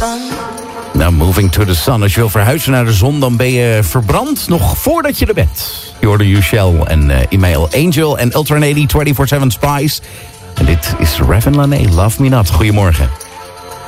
sun. Nou, moving to the sun. Als je wil verhuizen naar de zon, dan ben je verbrand nog voordat je er bent. Je hoorde Yushel en Email Angel en Ultranady 24/7 Spice. En dit is Raven Lane, Love Me Not. Goedemorgen.